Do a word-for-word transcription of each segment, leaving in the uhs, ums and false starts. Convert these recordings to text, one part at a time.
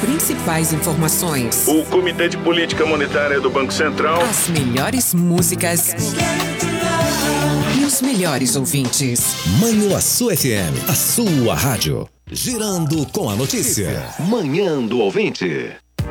principais informações. O Comitê de Política Monetária do Banco Central. As melhores músicas e os melhores ouvintes. Manhuaçu F M, a sua rádio. Girando com a notícia. Manhã do Ouvinte.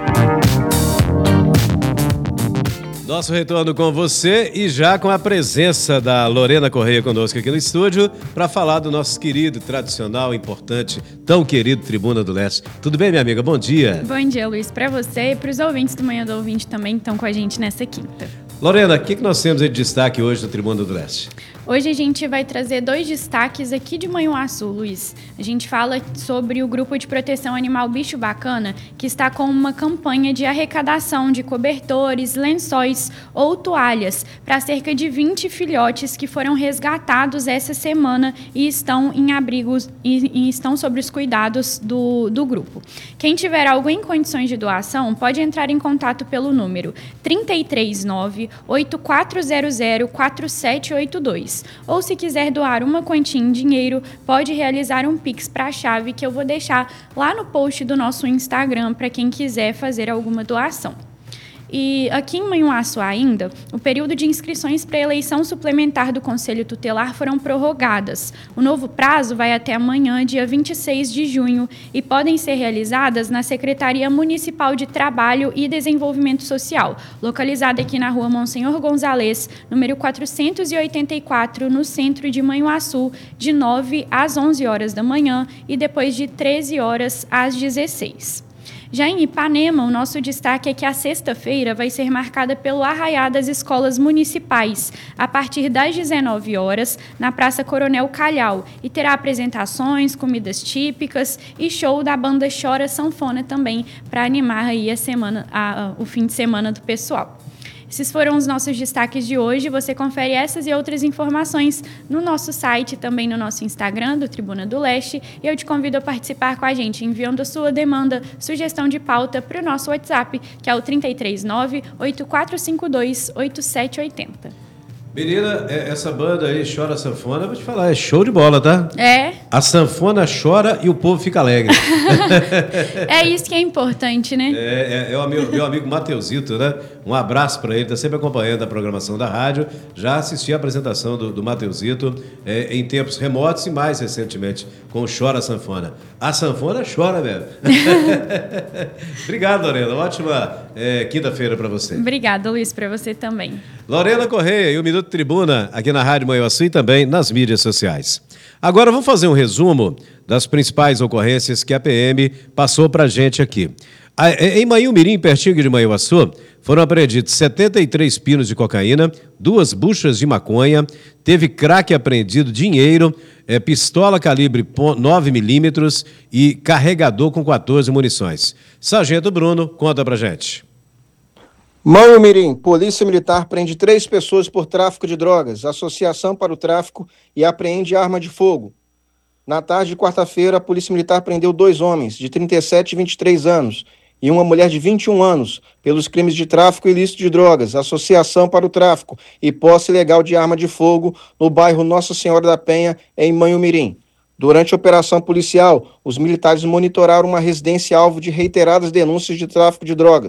Nosso retorno com você e já com a presença da Lorena Correia conosco aqui no estúdio para falar do nosso querido, tradicional, importante, tão querido Tribuna do Leste. Tudo bem, minha amiga? Bom dia. Bom dia, Luiz, para você e para os ouvintes do Manhã do Ouvinte também que estão com a gente nessa quinta. Lorena, o que, que nós temos aí de destaque hoje no Tribuna do Leste? Hoje a gente vai trazer dois destaques aqui de Manhuaçu, Luiz. A gente fala sobre o Grupo de Proteção Animal Bicho Bacana, que está com uma campanha de arrecadação de cobertores, lençóis ou toalhas para cerca de vinte filhotes que foram resgatados essa semana e estão em abrigos e, e estão sob os cuidados do, do grupo. Quem tiver algo em condições de doação pode entrar em contato pelo número trinta e três nove, oito quatro zero zero, quatro sete oito dois. Ou se quiser doar uma quantia em dinheiro, pode realizar um Pix para a chave que eu vou deixar lá no post do nosso Instagram para quem quiser fazer alguma doação. E aqui em Manhuaçu ainda, o período de inscrições para a eleição suplementar do Conselho Tutelar foram prorrogadas. O novo prazo vai até amanhã, dia vinte e seis de junho, e podem ser realizadas na Secretaria Municipal de Trabalho e Desenvolvimento Social, localizada aqui na rua Monsenhor Gonzalez, número quatrocentos e oitenta e quatro, no centro de Manhuaçu, de nove às onze horas da manhã e depois de treze horas às dezesseis. Já em Ipanema, o nosso destaque é que a sexta-feira vai ser marcada pelo Arraiá das Escolas Municipais, a partir das dezenove horas, na Praça Coronel Calhau, e terá apresentações, comidas típicas e show da banda Chora Sanfona também, para animar aí a semana, a, a, o fim de semana do pessoal. Esses foram os nossos destaques de hoje. Você confere essas e outras informações no nosso site, também no nosso Instagram, do Tribuna do Leste. E eu te convido a participar com a gente, enviando a sua demanda, sugestão de pauta para o nosso WhatsApp, que é o trinta e três nove, oito quatro cinco dois, oito sete oito zero. Menina, essa banda aí, Chora Sanfona, vou te falar, é show de bola, tá? É. A sanfona chora e o povo fica alegre. É isso que é importante, né? É, é, é o meu, meu amigo Mateusito, né? Um abraço para ele, tá sempre acompanhando a programação da rádio. Já assisti a apresentação do, do Mateusito é, em tempos remotos e mais recentemente com o Chora Sanfona. A sanfona chora mesmo. Obrigado, Lorena. Ótima é, quinta-feira para você. Obrigada, Luiz, para você também. Lorena Correia e o Minuto Tribuna aqui na Rádio Manhuaçu e também nas mídias sociais. Agora vamos fazer um resumo das principais ocorrências que a P M passou para a gente aqui. Em Manhumirim, pertinho de Manhuaçu, foram apreendidos setenta e três pinos de cocaína, duas buchas de maconha, teve crack apreendido, dinheiro, é, pistola calibre nove milímetros e carregador com quatorze munições. Sargento Bruno, conta pra gente. Manhumirim, Polícia Militar prende três pessoas por tráfico de drogas, associação para o tráfico e apreende arma de fogo. Na tarde de quarta-feira, a Polícia Militar prendeu dois homens, de trinta e sete e vinte e três anos, e uma mulher de vinte e um anos, pelos crimes de tráfico ilícito de drogas, associação para o tráfico e posse ilegal de arma de fogo no bairro Nossa Senhora da Penha, em Manhumirim. Durante a operação policial, os militares monitoraram uma residência alvo de reiteradas denúncias de tráfico de drogas.